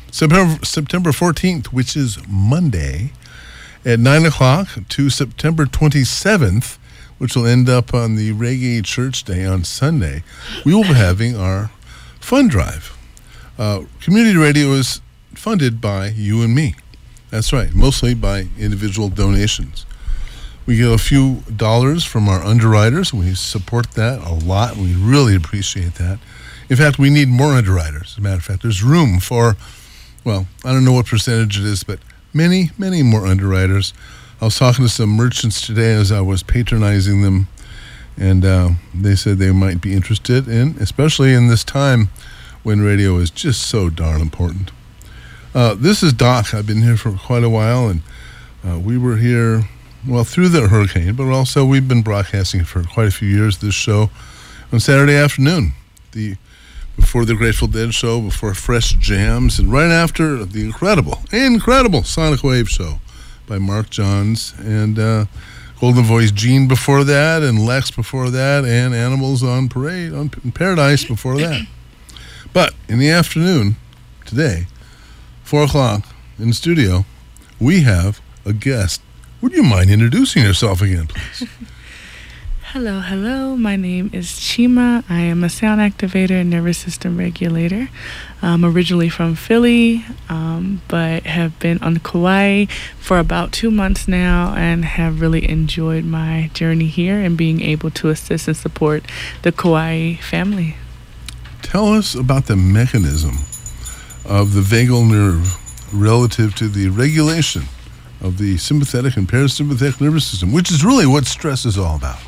September 14th, which is Monday, at 9 o'clock to September 27th, which will end up on the Reggae Church Day on Sunday, we will be having our fund drive. Community radio is funded by you and me. That's right, mostly by individual donations. We get a few dollars from our underwriters. We support that a lot. We really appreciate that. In fact, we need more underwriters. As a matter of fact, there's room for, well, I don't know what percentage it is, but many, many more underwriters. I was talking to some merchants today as I was patronizing them, and they said they might be interested in, especially in this time when radio is just so darn important. This is Doc. I've been here for quite a while, and we were here, well, through the hurricane, but also we've been broadcasting for quite a few years, this show, on Saturday afternoon, before the Grateful Dead show, before Fresh Jams, and right after the incredible Sonic Wave show by Mark Johns, and Golden Voice Gene before that, and Lex before that, and Animals on Parade in Paradise before that. But in the afternoon, today, 4 o'clock in the studio, we have a guest. Would you mind introducing yourself again, please? Hello. My name is Chima. I am a sound activator and nervous system regulator. I'm originally from Philly, but have been on Kauai for about 2 months now and have really enjoyed my journey here and being able to assist and support the Kauai family. Tell us about the mechanism of the vagal nerve relative to the regulation of the sympathetic and parasympathetic nervous system, which is really what stress is all about.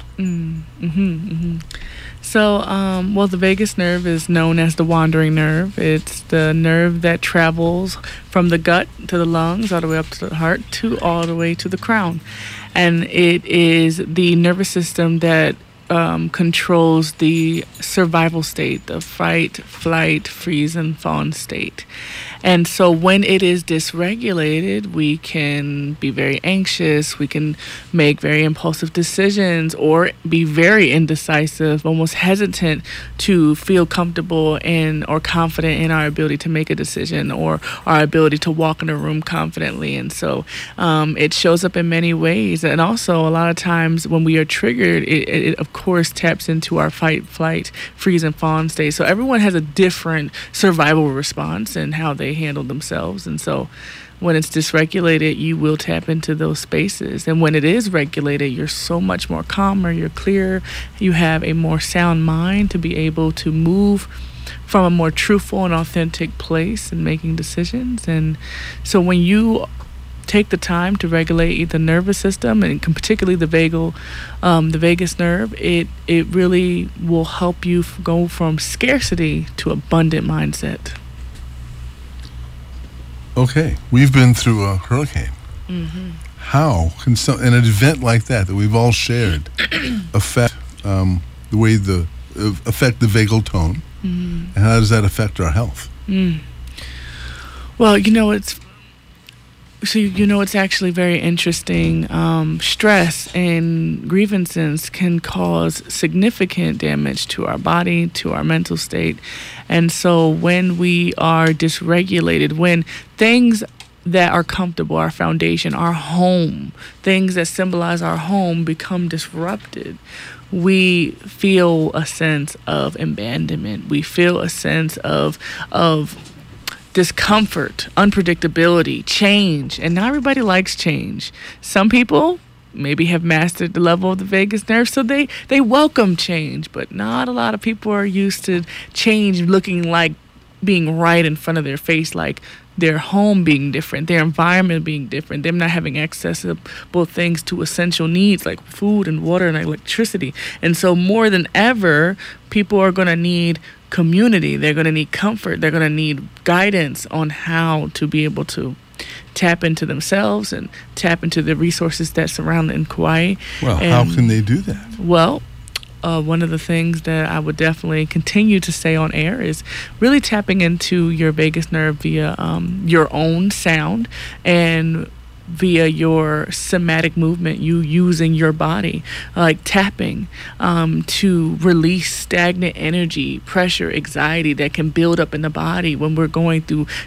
So, the vagus nerve is known as the wandering nerve. It's the nerve that travels from the gut to the lungs, all the way up to the heart, all the way to the crown. And it is the nervous system that controls the survival state, the fight, flight, freeze, and fawn state. And so when it is dysregulated, we can be very anxious, we can make very impulsive decisions, or be very indecisive, almost hesitant to feel comfortable or confident in our ability to make a decision, or our ability to walk in a room confidently. And so it shows up in many ways. And also a lot of times when we are triggered, it of course taps into our fight, flight, freeze, and fawn state. So everyone has a different survival response and how they handle themselves. And so when it's dysregulated, you will tap into those spaces. And when it is regulated, you're so much more calmer, you're clearer, you have a more sound mind to be able to move from a more truthful and authentic place in making decisions. And so when you take the time to regulate the nervous system, and particularly the vagus nerve, it really will help you go from scarcity to abundant mindset. Okay, we've been through a hurricane. Mm-hmm. How can an event like that we've all shared affect the way affect the vagal tone, and how does that affect our health? Well, it's actually very interesting. Stress and grievances can cause significant damage to our body, to our mental state. And so when we are dysregulated, when things that are comfortable, our foundation, our home, things that symbolize our home become disrupted, we feel a sense of abandonment. We feel a sense of discomfort, unpredictability, change. And not everybody likes change. Some people maybe have mastered the level of the vagus nerve, so they welcome change. But not a lot of people are used to change looking like being right in front of their face, like their home being different, their environment being different, them not having accessible things to essential needs like food and water and electricity. And so more than ever, people are going to need community. They're going to need comfort. They're going to need guidance on how to be able to tap into themselves and tap into the resources that surround them in Kauai. Well, how can they do that? Well, one of the things that I would definitely continue to say on air is really tapping into your vagus nerve via your own sound and via your somatic movement, you using your body, like tapping to release stagnant energy, pressure, anxiety that can build up in the body when we're going through